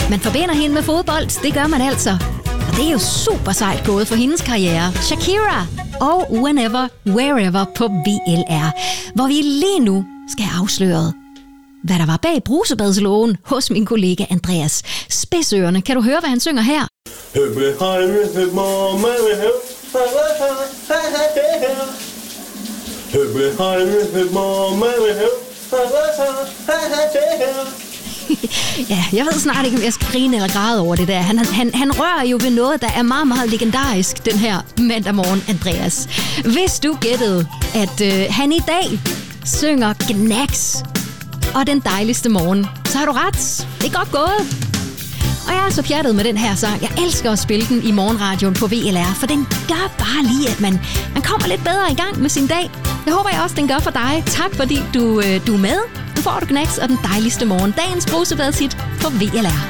Man forbinder hende med fodbold, det gør man altså. Og det er jo super sejt gået for hendes karriere. Shakira og Whenever, Wherever på VLR, hvor vi lige nu skal have afsløret, hvad der var bag brusebadslågen hos min kollega Andreas. Spidsørerne, kan du høre, hvad han synger her? Ja, jeg ved snart ikke, om jeg skal grine eller græde over det der. Han rører jo ved noget, der er meget, meget legendarisk, den her mandag morgen, Andreas. Hvis du gættede, at han i dag synger Gnags og den dejligste morgen, så har du ret. Det er godt gået. Og jeg er så pjattet med den her sang. Jeg elsker at spille den i morgenradioen på VLR, for den gør bare lige, at man kommer lidt bedre i gang med sin dag. Det håber jeg også, den gør for dig. Tak fordi du er med. Nu får du Gnags og den dejligste morgen. Dagens brusebadshit på VLR.